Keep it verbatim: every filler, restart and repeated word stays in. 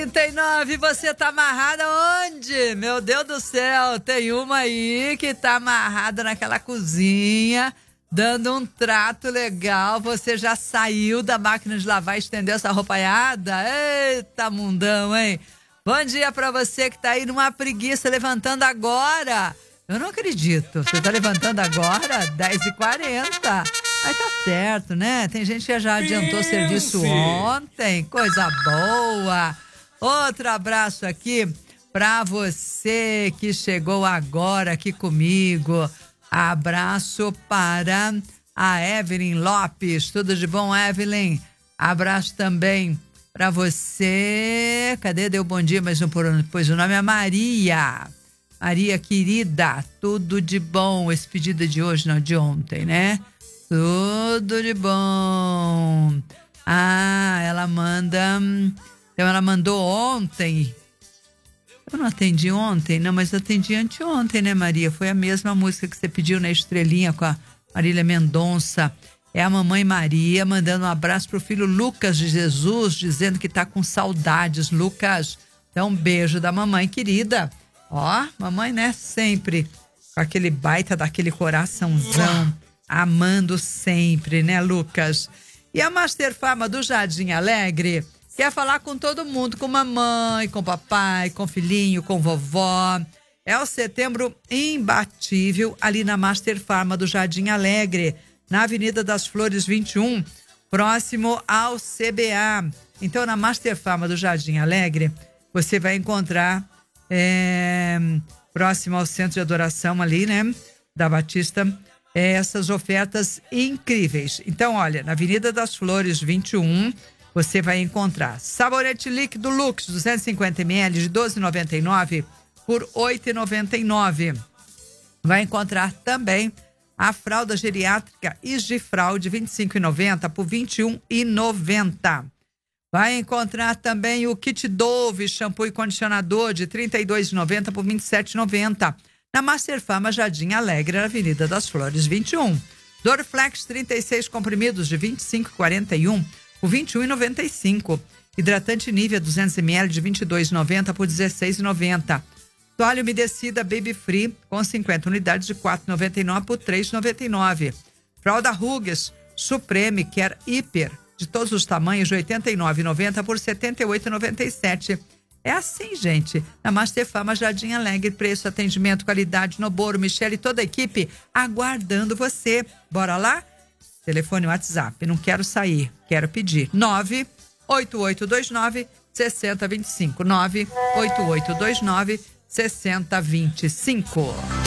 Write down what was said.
trinta e nove, você tá amarrada onde? Meu Deus do céu, tem uma aí que tá amarrada naquela cozinha, dando um trato legal. Você já saiu da máquina de lavar e estendeu essa roupaiada? Eita, mundão, hein? Bom dia pra você que tá aí numa preguiça, levantando agora. Eu não acredito, você tá levantando agora? dez e quarenta. Aí tá certo, né? Tem gente que já adiantou Pense. serviço ontem, coisa boa. Outro abraço aqui pra você que chegou agora aqui comigo. Abraço para a Evelyn Lopes. Tudo de bom, Evelyn? Abraço também pra você. Cadê? Deu bom dia, mas não pôs o nome. É Maria. Maria querida, tudo de bom. Esse pedido de hoje, não de ontem, né? Tudo de bom. Ah, ela manda... Então ela mandou ontem. Eu não atendi ontem, não, mas atendi anteontem, né, Maria? Foi a mesma música que você pediu na Estrelinha com a Marília Mendonça. É a mamãe Maria mandando um abraço pro filho Lucas de Jesus, dizendo que tá com saudades. Lucas, então um beijo da mamãe querida. Ó, mamãe, né, sempre com aquele baita daquele coraçãozão, amando sempre, né, Lucas? E a Master Farma do Jardim Alegre quer falar com todo mundo, com mamãe, com papai, com filhinho, com vovó. É o setembro imbatível ali na Master Farma do Jardim Alegre, na Avenida das Flores vinte e um, próximo ao C B A. Então, na Master Farma do Jardim Alegre, você vai encontrar é, próximo ao Centro de Adoração ali, né, da Batista, é, essas ofertas incríveis. Então, olha, na Avenida das Flores vinte e um, você vai encontrar sabonete líquido Lux, duzentos e cinquenta mililitros de doze reais e noventa e nove centavos por oito reais e noventa e nove centavos. Vai encontrar também a fralda geriátrica Isgifraude, vinte e cinco reais e noventa centavos por vinte e um reais e noventa centavos. Vai encontrar também o kit Dove, shampoo e condicionador de trinta e dois reais e noventa centavos por vinte e sete reais e noventa centavos. Na Master Farma Jardim Alegre, na Avenida das Flores vinte e um. Dorflex, trinta e seis comprimidos de vinte e cinco reais e quarenta e um centavos por vinte e um reais e noventa e cinco centavos. Hidratante Nivea duzentos mililitros de vinte e dois reais e noventa centavos por dezesseis reais e noventa centavos. Toalha umedecida Baby Free com cinquenta unidades de quatro reais e noventa e nove centavos por três reais e noventa e nove centavos. Fralda Huggies Supreme Care Hiper de todos os tamanhos de oitenta e nove reais e noventa centavos por setenta e oito reais e noventa e sete centavos. É assim, gente. Na Master Farma Jardim Alegre, preço, atendimento, qualidade, Noboro, Michele e toda a equipe aguardando você. Bora lá? Telefone WhatsApp. Não quero sair, quero pedir. nove oito oito dois nove seis zero dois cinco. nove oito oito dois nove seis zero dois cinco.